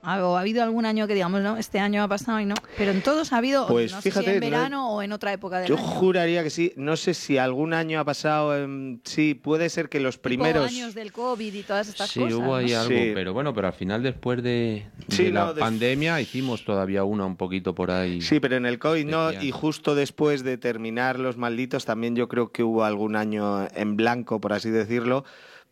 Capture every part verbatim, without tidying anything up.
¿O ha habido algún año que digamos, no, este año ha pasado y no? Pero en todos ha habido, pues no fíjate, sé si en verano no, o en otra época del yo año. Yo juraría que sí. No sé si algún año ha pasado. En, sí, puede ser que los primeros... Tipo años del COVID y todas estas sí, cosas. Sí, hubo ahí ¿no? algo, sí. pero bueno, pero al final después de, de sí, la no, pandemia de... hicimos todavía una un poquito por ahí. Sí, pero en el COVID especial. no, y justo después de terminar Los Malditos también yo creo que hubo algún año en blanco, por así decirlo.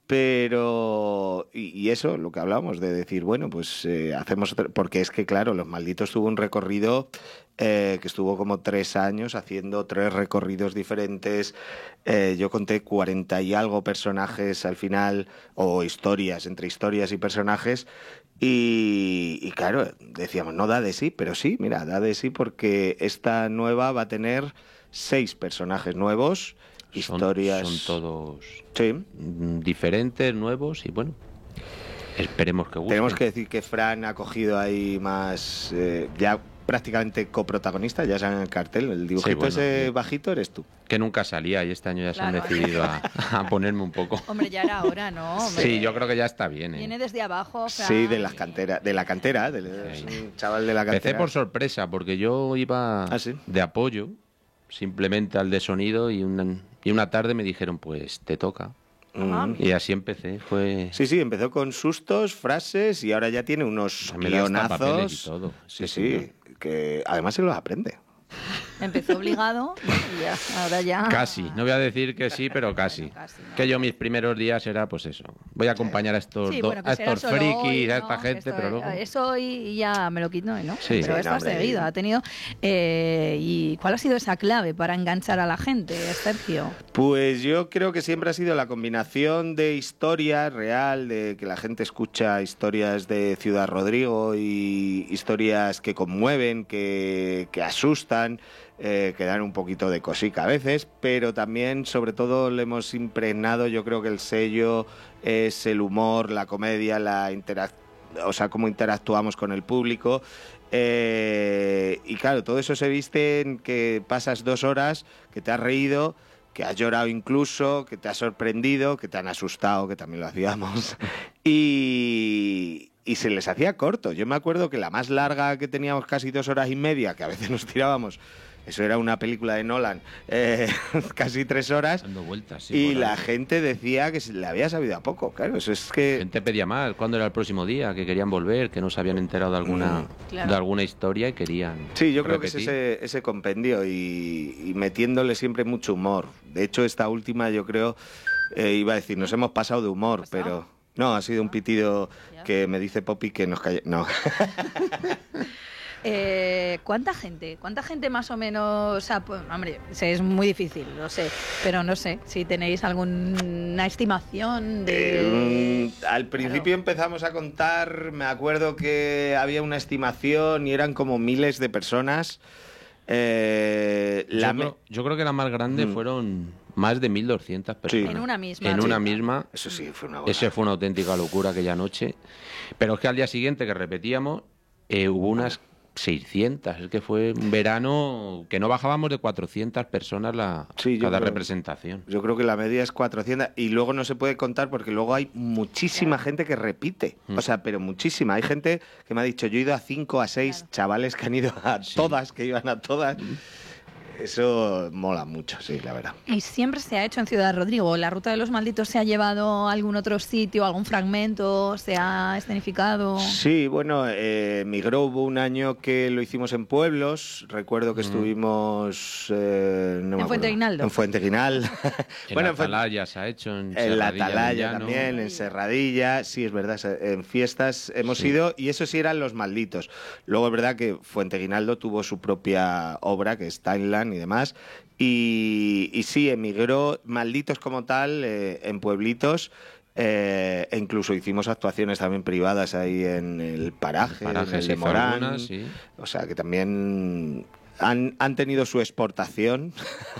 Pero, y, y eso, lo que hablábamos, de decir, bueno, pues eh, hacemos otro, porque es que, claro, Los Malditos tuvo un recorrido eh, que estuvo como tres años haciendo tres recorridos diferentes. Eh, yo conté cuarenta y algo personajes al final, o historias, entre historias y personajes. Y, y claro, decíamos, no da de sí, pero sí, mira, da de sí porque esta nueva va a tener seis personajes nuevos. Historias... Son, son todos sí. diferentes, nuevos y bueno, esperemos que guste. Tenemos que decir que Fran ha cogido ahí más, eh, ya prácticamente coprotagonista, ya sale en el cartel, el dibujito sí, bueno, ese sí. bajito eres tú. Que nunca salía y este año ya claro. se han decidido a, a ponerme un poco. Hombre, ya era hora, ¿no? Hombre. Sí, yo creo que ya está bien. ¿eh? Viene desde abajo, Fran. Sí, de las canteras, de la cantera, de, sí. un chaval de la cantera. Empecé por sorpresa, porque yo iba ¿Ah, sí? de apoyo, simplemente al de sonido, y una, y una tarde me dijeron, pues te toca. Mm. Y así empecé, fue... Sí, sí, empezó con sustos, frases, y ahora ya tiene unos guionazos. Y todo. Sí, sí, sí, que además se los aprende. Empezó obligado y ya, ahora ya... Casi, no voy a decir que sí, pero casi. Bueno, casi no. Que yo mis primeros días era pues eso. Voy a acompañar a estos, sí, bueno, a estos frikis, hoy, a ¿no? esta gente, esto, pero luego... Eso y ya me lo quito, ¿no? Sí, pero sí, esto ha seguido, ha tenido... Eh, ¿Y cuál ha sido esa clave para enganchar a la gente, Sergio? Pues yo creo que siempre ha sido la combinación de historia real, de que la gente escucha historias de Ciudad Rodrigo y historias que conmueven, que, que asustan, Eh, que dan un poquito de cosica a veces, pero también, sobre todo, le hemos impregnado, yo creo que el sello es el humor, la comedia, la interac- o sea, cómo interactuamos con el público. Eh, y claro, todo eso se viste en que pasas dos horas, que te has reído, que has llorado incluso, que te has sorprendido, que te han asustado, que también lo hacíamos. Y... Y se les hacía corto. Yo me acuerdo que la más larga, que teníamos casi dos horas y media, que a veces nos tirábamos, eso era una película de Nolan, eh, casi tres horas, dando vueltas, sí, y la gente decía que se le había sabido a poco. Claro, eso es que... La gente pedía más, ¿cuándo era el próximo día? Que querían volver, que no se habían enterado de alguna, mm, claro. de alguna historia y querían Sí, yo creo repetir. que es ese, ese compendio y, y metiéndole siempre mucho humor. De hecho, esta última yo creo, eh, iba a decir, nos hemos pasado de humor, pero... No, ha sido un pitido que me dice Poppy que nos calle... No. eh, ¿Cuánta gente? ¿Cuánta gente más o menos? O sea, pues, hombre, es muy difícil, lo sé, pero no sé si tenéis alguna estimación de... Eh, al principio claro. empezamos a contar, me acuerdo que había una estimación y eran como miles de personas. Eh, yo, la creo, yo creo que la más grande mm. fueron... más de mil doscientas personas. Sí. En una misma. En sí. una misma. Eso sí, fue una buena. Ese fue una auténtica locura aquella noche. Pero es que al día siguiente que repetíamos, eh, hubo unas seiscientas. Es que fue un verano que no bajábamos de cuatrocientas personas la, sí, cada creo, representación. Yo creo que la media es cuatrocientas y luego no se puede contar porque luego hay muchísima claro. gente que repite. Mm. O sea, pero muchísima. Hay gente que me ha dicho, yo he ido a cinco, a seis claro. chavales que han ido a sí. todas, que iban a todas. Mm. Eso mola mucho, sí, la verdad. ¿Y siempre se ha hecho en Ciudad Rodrigo? ¿La Ruta de los Malditos se ha llevado a algún otro sitio, algún fragmento, se ha escenificado? Sí, bueno, eh, migró, hubo un año que lo hicimos en pueblos, recuerdo que mm. estuvimos... Eh, no ¿En Fuente Guinaldo? En Fuente Guinaldo. En bueno, la Atalaya se ha hecho, en En la Atalaya también, en Serradilla, sí, es verdad, en fiestas hemos sí. ido, y eso sí eran Los Malditos. Luego es verdad que Fuente Guinaldo tuvo su propia obra, que es Timeline y demás, y, y sí, emigró Malditos como tal, eh, en pueblitos, eh, e incluso hicimos actuaciones también privadas ahí en el paraje, el paraje en el de Morán, algunas, sí. O sea que también han, han tenido su exportación.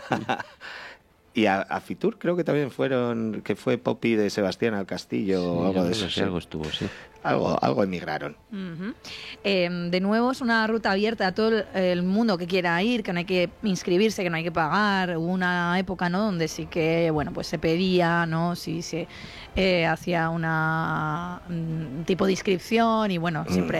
Y a, a Fitur creo que también fueron, que fue Poppy de Sebastián al Castillo sí, o algo de eso. Sí, algo estuvo, sí. Algo, algo emigraron. Uh-huh. Eh, de nuevo es una ruta abierta a todo el mundo que quiera ir, que no hay que inscribirse, que no hay que pagar. Hubo una época, ¿no?, donde sí que, bueno, pues se pedía, ¿no?, si se eh, hacía una un tipo de inscripción y bueno, siempre